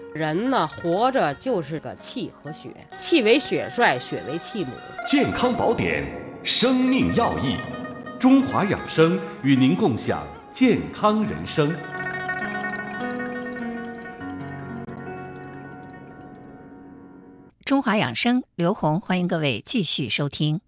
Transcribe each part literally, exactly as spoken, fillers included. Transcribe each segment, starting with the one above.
人呢，活着就是个气和血，气为血帅，血为气母。 健康宝典，生命要义，中华养生与您共享健康人生。 中华养生，刘红，欢迎各位继续收听。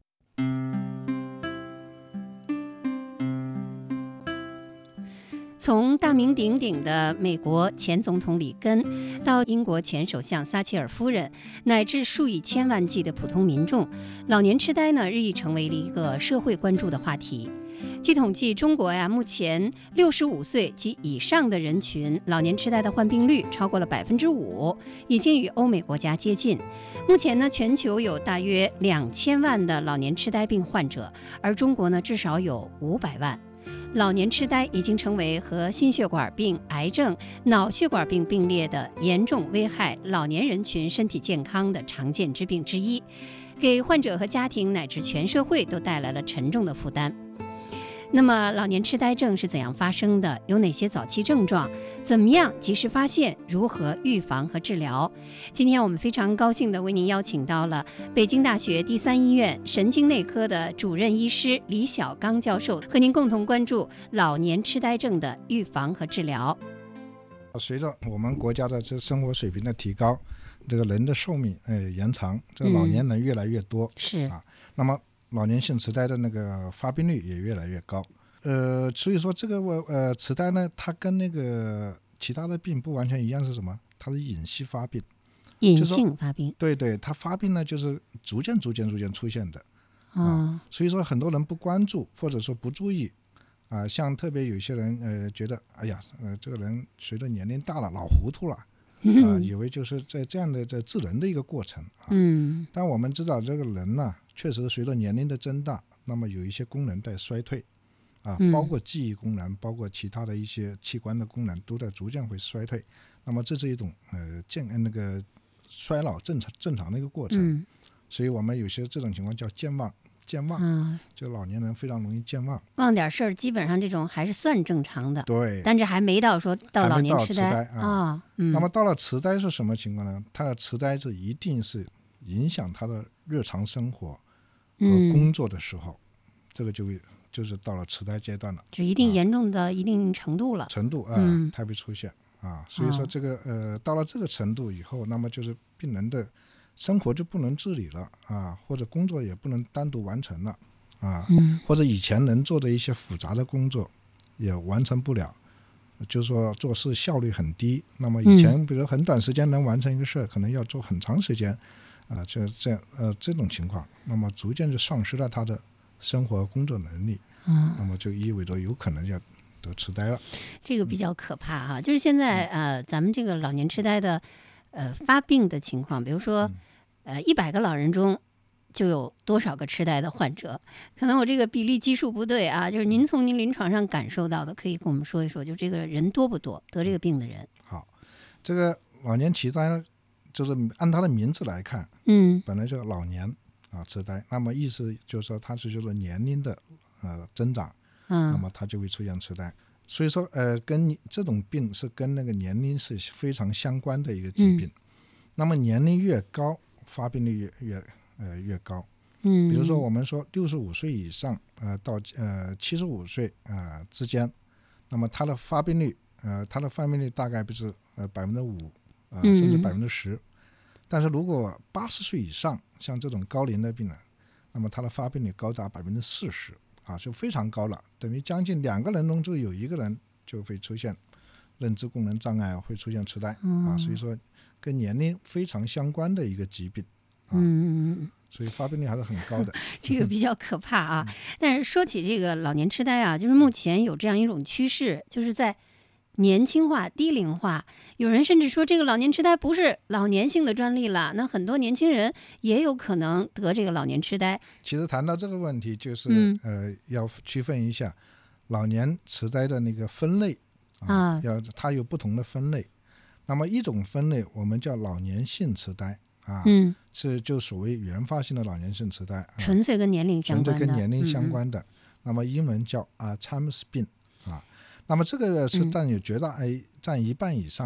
从大名鼎鼎的美国前总统里根，到英国前首相撒切尔夫人，乃至数以千万计的普通民众，老年痴呆呢日益成为了一个社会关注的话题。据统计，中国呀目前六十五岁及以上的人群，老年痴呆的患病率超过了百分之五，已经与欧美国家接近。目前呢，全球有大约两千万的老年痴呆病患者，而中国呢至少有五百万。老年痴呆已经成为和心血管病、癌症、脑血管病并列的严重危害老年人群身体健康的常见之病之一，给患者和家庭乃至全社会都带来了沉重的负担。那么老年痴呆症是怎样发生的？有哪些早期症状？怎么样及时发现？如何预防和治疗？今天我们非常高兴地为您邀请到了北京大学第三医院神经内科的主任医师李小刚教授，和您共同关注老年痴呆症的预防和治疗。 随着我们国家的这生活水平的提高，这个人的寿命呃延长，这个老年人越来越多、嗯、 是啊，那么老年性痴呆的那个发病率也越来越高，呃，所以说这个呃痴呆呢，它跟那个其他的病不完全一样，是什么？它是隐性发病， 隐性发病， 对对，它发病呢就是逐渐逐渐逐渐出现的， 哦、 啊，所以说很多人不关注或者说不注意，啊，像特别有些人呃觉得，哎呀，呃这个人随着年龄大了老糊涂了。啊，以为就是在这样的这智能的一个过程啊， 嗯， 但我们知道这个人呢，确实随着年龄的增大，那么有一些功能在衰退，啊， 嗯、 包括记忆功能，包括其他的一些器官的功能都在逐渐会衰退，那么这是一种呃健那个衰老正常正常的一个过程， 嗯、 所以我们有些这种情况叫健忘。健忘、啊、就老年人非常容易健忘， 忘点事儿，基本上这种还是算正常的。 对， 但是还没到说到老年痴呆啊、 哦嗯。 那么到了痴呆是什么情况呢？他的痴呆是一定是影响他的日常生活和工作的时候，嗯、这个就就是到了痴呆阶段了， 就一定严重的一定程度了，啊、 程度啊，嗯、它会出现啊。所以说这个、哦、呃，到了这个程度以后，那么就是病人的生活就不能自理了啊，或者工作也不能单独完成了啊、嗯，或者以前能做的一些复杂的工作也完成不了，就是说做事效率很低。那么以前比如很短时间能完成一个事，嗯、可能要做很长时间啊，这这呃这种情况，那么逐渐就丧失了他的生活工作能力，嗯，那么就意味着有可能要得痴呆了。 这个比较可怕哈，就是现在呃咱们这个老年痴呆的呃发病的情况，比如说。嗯呃，一百个老人中就有多少个痴呆的患者？可能我这个比例基数不对啊，就是您从您临床上感受到的，可以跟我们说一说，就这个人多不多得这个病的人？ 好，这个老年痴呆呢，就是按它的名字来看， 嗯， 本来就老年啊痴呆，那么意思就是说它是就是年龄的呃增长，嗯，那么它就会出现痴呆。所以说呃，跟这种病是跟那个年龄是非常相关的一个疾病。嗯、那么年龄越高，发病率越越呃越高，嗯，比如说我们说六十五岁以上，呃到呃七十五岁呃之间，那么它的发病率，呃它的发病率大概不是呃百分之五，呃甚至百分之十，但是如果八十岁以上，像这种高龄的病人，那么它的发病率高达百分之四十，啊，就非常高了，等于将近两个人中就有一个人就会出现认知功能障碍，会出现痴呆，嗯、啊，所以说。跟年龄非常相关的一个疾病，啊、嗯，所以发病率还是很高的。 这个比较可怕啊！但是说起这个老年痴呆啊，就是目前有这样一种趋势，就是在年轻化、低龄化。有人甚至说，这个老年痴呆不是老年性的专利了，那很多年轻人也有可能得这个老年痴呆。 其实谈到这个问题，就是、 嗯、 呃，要区分一下老年痴呆的那个分类啊，啊要它有不同的分类。那么一种分类我们叫老年性痴呆啊，嗯，是就所谓原发性的老年性痴呆，啊、 纯粹跟年龄相关的， 纯粹跟年龄相关的。嗯、那么英文叫 Alzheimer's 病啊。那么这个是占有绝大、嗯、占一半以上的。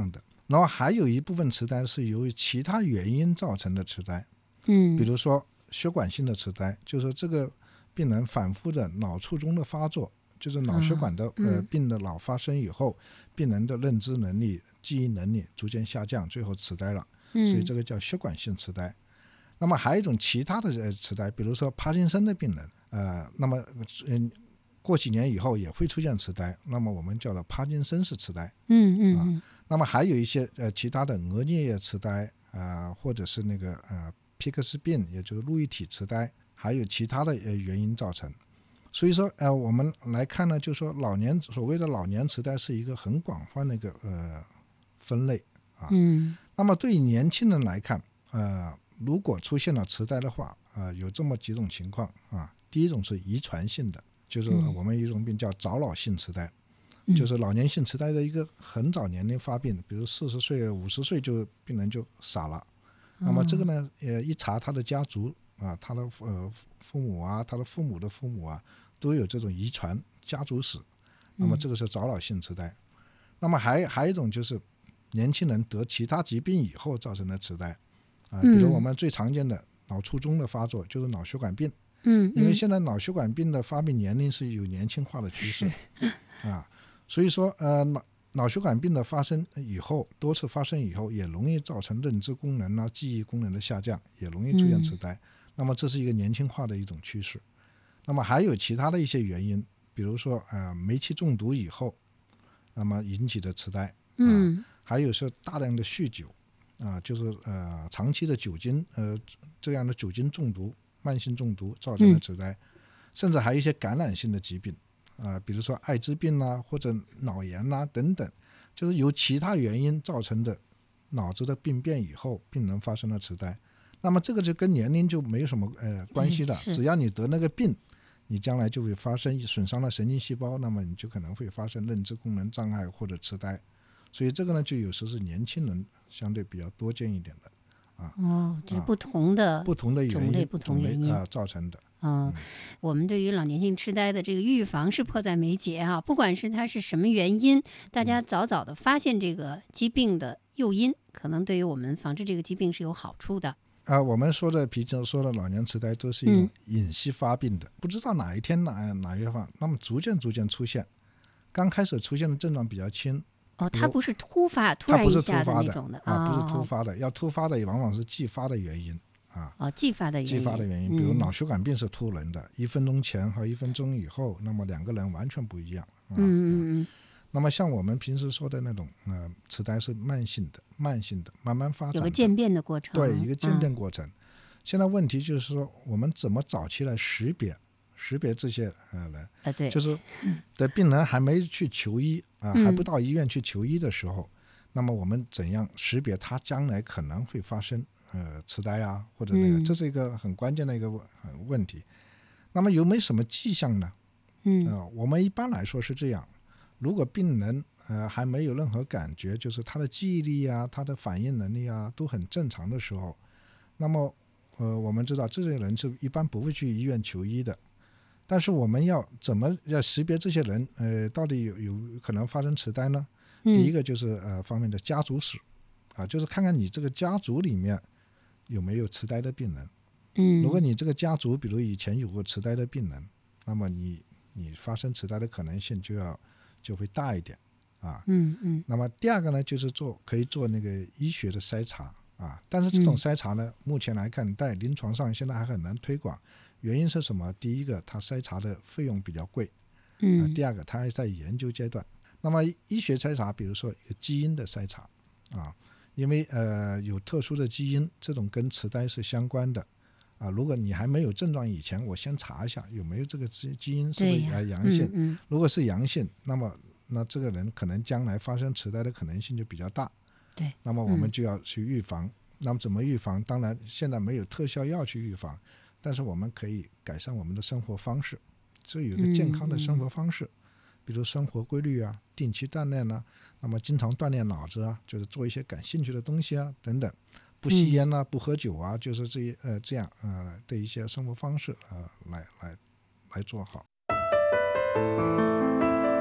然后还有一部分痴呆是由于其他原因造成的痴呆， 嗯， 比如说血管性的痴呆，就是这个病人反复的脑卒中的发作，就是脑血管的、啊嗯、呃病的老发生以后，病人的认知能力、记忆能力逐渐下降，最后痴呆了， 嗯、 所以这个叫血管性痴呆。那么还有一种其他的呃痴呆，比如说帕金森的病人，呃，那么嗯。过几年以后也会出现痴呆，那么我们叫做帕金森氏痴呆。 嗯嗯嗯、 啊。那么还有一些呃其他的额颞叶痴呆啊、呃，或者是那个呃皮克斯病，也就是路易体痴呆，还有其他的呃原因造成。所以说呃我们来看呢，就是说老年所谓的老年痴呆是一个很广泛的一个呃分类啊。 嗯。 那么对于年轻人来看，呃如果出现了痴呆的话，呃有这么几种情况啊。第一种是遗传性的。就是我们有一种病叫早老性痴呆、嗯、就是老年性痴呆的一个很早年龄发病，比如四十岁五十岁就病人就傻了、嗯、那么这个呢呃一查他的家族啊，他的呃父母啊，他的父母的父母啊都有这种遗传家族史，那么这个是早老性痴呆、嗯、那么还还有一种就是年轻人得其他疾病以后造成的痴呆啊，比如我们最常见的脑卒中的发作就是脑血管病， 嗯， 因为现在脑血管病的发病年龄是有年轻化的趋势啊，所以说呃脑脑血管病的发生以后，多次发生以后，也容易造成认知功能啊、记忆功能的下降，也容易出现痴呆、嗯、那么这是一个年轻化的一种趋势。那么还有其他的一些原因，比如说呃煤气中毒以后那么引起的痴呆、啊、 嗯， 还有是大量的酗酒啊，就是呃长期的酒精呃这样的酒精中毒、慢性中毒造成的痴呆、嗯、甚至还有一些感染性的疾病啊，比如说艾滋病啊或者脑炎啊等等，就是由其他原因造成的脑子的病变以后病人发生了痴呆。那么这个就跟年龄就没有什么呃关系的，只要你得那个病，你将来就会发生损伤了神经细胞，那么你就可能会发生认知功能障碍或者痴呆。所以这个呢就有时是年轻人相对比较多见一点的啊。 哦，就是不同的、 啊、不同的原因种类不同原因、 呃、造成的。 嗯，我们对于老年性痴呆的这个预防是迫在眉睫啊！不管是它是什么原因，大家早早的发现这个疾病的诱因，可能对于我们防治这个疾病是有好处的。 啊、呃，我们说的皮说的老年痴呆都是一种隐息发病的，嗯、不知道哪一天哪哪月份，那么逐渐逐渐出现，刚开始出现的症状比较轻。 哦，它不是突发，突然一下的那种的啊，不是突发的，哦、要突发的也往往是继发的原因。啊， 哦，继发的原因， 继发的原因，比如脑血管病是突然的，嗯、一分钟前和一分钟以后，那么两个人完全不一样。啊、 嗯嗯。 那么像我们平时说的那种呃痴呆是慢性的，慢性的，慢慢发展， 有个渐变的过程。 对，一个渐变过程。嗯、现在问题就是说，我们怎么早期来识别识别这些呃人？ 啊，对， 就是在病人还没去求医啊、呃，还不到医院去求医的时候，嗯、那么我们怎样识别他将来可能会发生？呃，痴呆啊，或者那个，嗯、这是一个很关键的一个问题。那么有没有什么迹象呢？嗯，呃，我们一般来说是这样：如果病人呃还没有任何感觉，就是他的记忆力啊、他的反应能力啊都很正常的时候，那么呃我们知道这些人是一般不会去医院求医的。但是我们要怎么要识别这些人呃到底有有可能发生痴呆呢？嗯、第一个就是呃方面的家族史啊，就是看看你这个家族里面有没有痴呆的病人。嗯，如果你这个家族比如以前有过痴呆的病人，那么你你发生痴呆的可能性就要就会大一点啊。嗯嗯。那么第二个呢，就是做可以做那个医学的筛查啊，但是这种筛查呢，嗯、目前来看在临床上现在还很难推广。原因是什么？第一个，它筛查的费用比较贵。嗯、呃。第二个，它还在研究阶段。那么医学筛查，比如说一个基因的筛查啊。因为呃有特殊的基因，这种跟痴呆是相关的啊。如果你还没有症状以前，我先查一下有没有这个基基因是不是呃阳性。嗯嗯、如果是阳性，那么那这个人可能将来发生痴呆的可能性就比较大。 对， 那么我们就要去预防。嗯、那么怎么预防？当然现在没有特效药去预防，但是我们可以改善我们的生活方式，所以有一个健康的生活方式。嗯嗯比如生活规律啊，定期锻炼啊，那么经常锻炼脑子啊，就是做一些感兴趣的东西啊，等等，不吸烟啊，嗯、不喝酒啊，就是这些呃这样呃的一些生活方式呃来来来做好。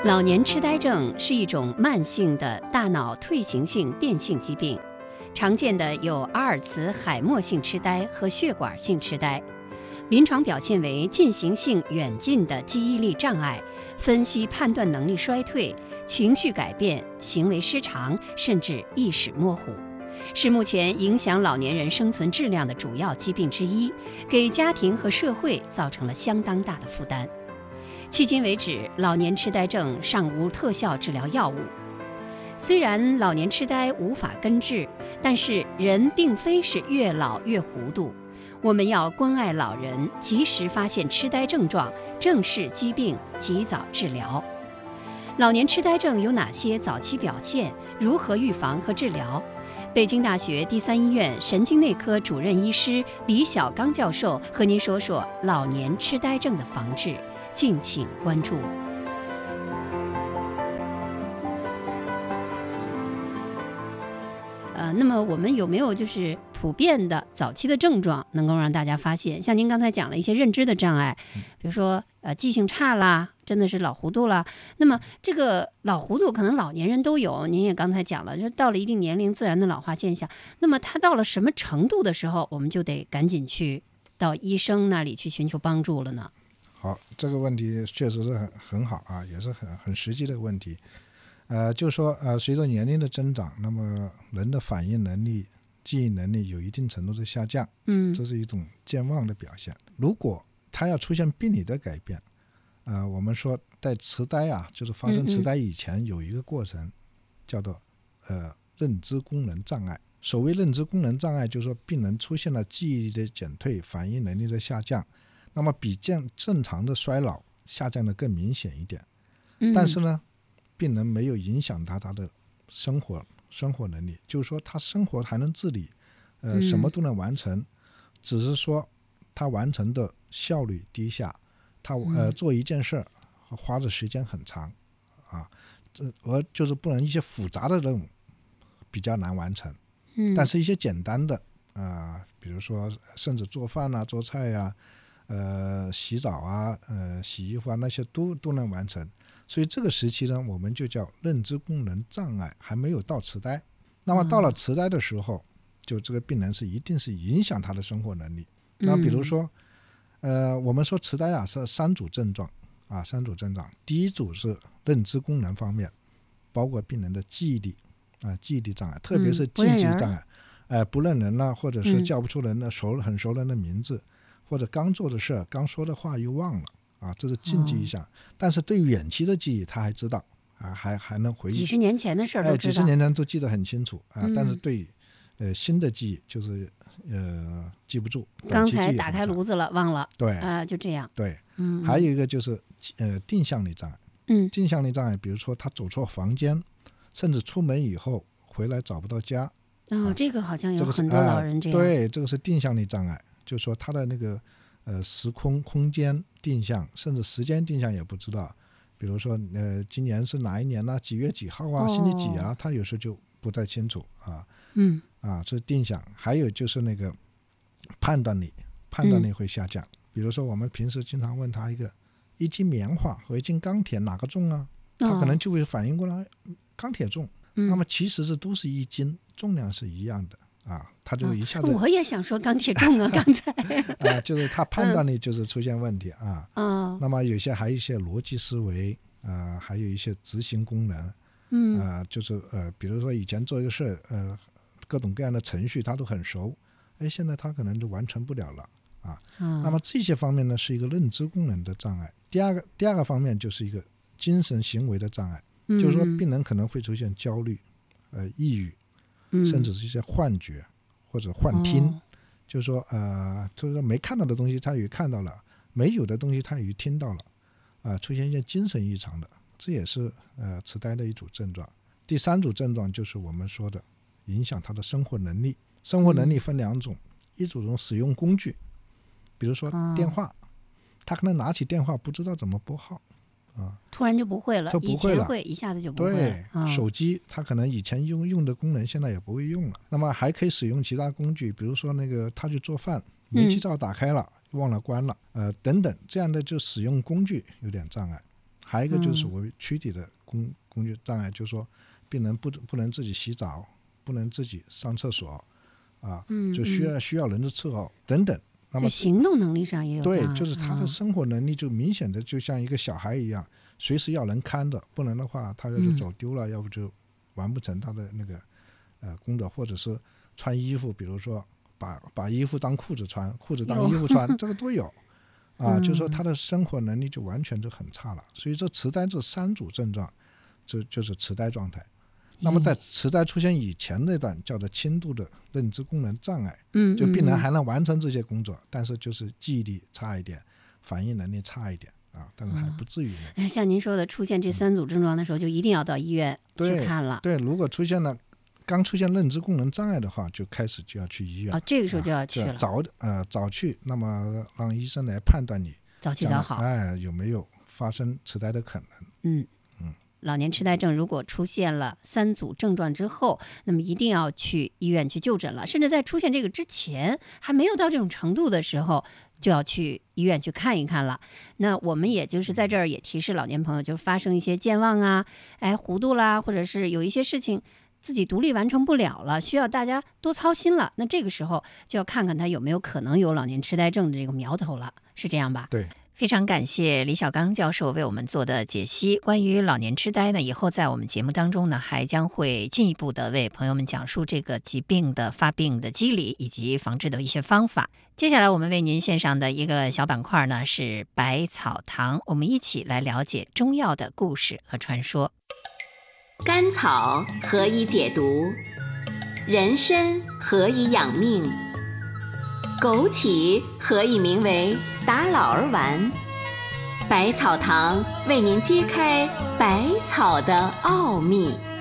老年痴呆症是一种慢性的大脑退行性变性疾病，常见的有阿尔茨海默性痴呆和血管性痴呆。临床表现为进行性远近的记忆力障碍、分析判断能力衰退、情绪改变、行为失常，甚至意识模糊，是目前影响老年人生存质量的主要疾病之一，给家庭和社会造成了相当大的负担。迄今为止，老年痴呆症尚无特效治疗药物。虽然老年痴呆无法根治，但是人并非是越老越糊涂。我们要关爱老人，及时发现痴呆症状，正视疾病，及早治疗。老年痴呆症有哪些早期表现？如何预防和治疗？北京大学第三医院神经内科主任医师李小刚教授和您说说老年痴呆症的防治，敬请关注。呃，那么我们有没有就是普遍的早期的症状能够让大家发现？像您刚才讲了一些认知的障碍，比如说呃记性差啦，真的是老糊涂啦。那么这个老糊涂可能老年人都有，您也刚才讲了，就是到了一定年龄自然的老化现象。那么他到了什么程度的时候，我们就得赶紧去到医生那里去寻求帮助了呢？ 好，这个问题确实是很很好啊，也是很很实际的问题。呃，就说呃，随着年龄的增长，那么人的反应能力、记忆能力有一定程度的下降， 嗯， 这是一种健忘的表现。如果他要出现病理的改变，呃，我们说在痴呆啊，就是发生痴呆以前有一个过程，嗯嗯叫做呃认知功能障碍。所谓认知功能障碍，就是说病人出现了记忆力的减退、反应能力的下降，那么比正正常的衰老下降的更明显一点。 嗯、 但是呢，病人没有影响他他的生活生活能力，就是说他生活还能自理，呃，什么都能完成，嗯、只是说他完成的效率低下，他呃做一件事花的时间很长啊，这而就是不能一些复杂的任务比较难完成，嗯、但是一些简单的啊、呃，比如说甚至做饭啊、做菜啊、呃洗澡啊、呃洗衣服啊那些都都能完成。所以这个时期呢，我们就叫认知功能障碍，还没有到痴呆。那么到了痴呆的时候，就这个病人是一定是影响他的生活能力。那比如说，呃，我们说痴呆啊是三组症状啊，三组症状。第一组是认知功能方面，包括病人的记忆力啊，记忆力障碍，特别是近记忆障碍，呃，不认人了，或者是叫不出人的熟很熟人的名字，或者刚做的事、刚说的话又忘了。啊，这是近记忆项，哦、但是对远期的记忆他还知道啊，还还能回忆几十年前的事儿都知道， 哎，几十年前都记得很清楚啊。嗯、但是对呃新的记忆就是呃记不住。 刚才打开炉子了，忘了。 对啊、呃，就这样。 对，嗯，还有一个就是呃定向力障碍。嗯，定向力障碍，比如说他走错房间，甚至出门以后回来找不到家。 哦， 啊、 这个好像有很多老人这样。 呃、对，这个是定向力障碍，就是说他的那个。呃，时空空间定向，甚至时间定向也不知道。比如说，呃，今年是哪一年呢、啊？几月几号啊？星期几啊？哦、他有时候就不太清楚啊。嗯，啊，这是定向。还有就是那个判断力，判断力会下降。嗯、比如说，我们平时经常问他一个一斤棉花和一斤钢铁哪个重啊？他可能就会反应过来，哦、钢铁重。嗯、那么其实是都是一斤，重量是一样的。啊，他就一下子、 啊、我也想说钢铁重啊，刚才啊，就是他判断力就是出现问题、嗯、啊。嗯，那么有些还有一些逻辑思维啊，还有一些执行功能，嗯啊，就是呃，比如说以前做一个事，呃，各种各样的程序他都很熟，哎，现在他可能就完成不了了啊。嗯、那么这些方面呢，是一个认知功能的障碍。第二个第二个方面就是一个精神行为的障碍，嗯、就是说病人可能会出现焦虑、呃抑郁。甚至是一些幻觉或者幻听，哦、就是说呃，就是说没看到的东西他也看到了，没有的东西他也听到了，啊、呃，出现一些精神异常的，这也是呃痴呆的一组症状。第三组症状就是我们说的影响他的生活能力。生活能力分两种，嗯、一种使用工具，比如说电话，哦、他可能拿起电话不知道怎么拨号。啊， 突然就不会了， 就不会了， 以前会一下子就不会了。 对， 嗯、 手机它可能以前用用的功能，现在也不会用了。那么还可以使用其他工具，比如说那个他去做饭，煤气灶打开了，嗯、忘了关了，呃，等等，这样的就使用工具有点障碍。 还有一个就是所谓躯体的工工具障碍，就是说病人不不能自己洗澡，不能自己上厕所啊，就需要需要人的伺候等等。那么行动能力上也有障碍， 对，就是他的生活能力就明显的就像一个小孩一样，随时要人看着，不然的话他要是走丢了，要不就完不成他的那个呃工作，或者是穿衣服，比如说把把衣服当裤子穿，裤子当衣服穿，这个都有啊，就是说他的生活能力就完全就很差了。所以这痴呆这三组症状，这就是痴呆状态。那么在痴呆出现以前那段叫做轻度的认知功能障碍， 嗯， 就病人还能完成这些工作，但是就是记忆力差一点，反应能力差一点啊，但是还不至于、 嗯、像您说的出现这三组症状的时候，就一定要到医院去看了。 对，对，如果出现了刚出现认知功能障碍的话，就开始就要去医院。 哦，这个时候就要去了， 啊、早呃早去，那么让医生来判断你早期早好， 哎有没有发生痴呆的可能。 嗯嗯。老年痴呆症如果出现了三组症状之后，那么一定要去医院去就诊了，甚至在出现这个之前还没有到这种程度的时候，就要去医院去看一看了。那我们也就是在这儿也提示老年朋友，就发生一些健忘啊，哎糊涂啦，或者是有一些事情自己独立完成不了了，需要大家多操心了，那这个时候就要看看他有没有可能有老年痴呆症的这个苗头了，是这样吧？ 对。 非常感谢李小刚教授为我们做的解析。关于老年痴呆呢，以后在我们节目当中呢，还将会进一步的为朋友们讲述这个疾病的发病的机理以及防治的一些方法。接下来我们为您献上的一个小板块呢是百草堂，我们一起来了解中药的故事和传说。 甘草何以解毒？人参何以养命？枸杞何以名为打老儿丸？百草堂为您揭开百草的奥秘。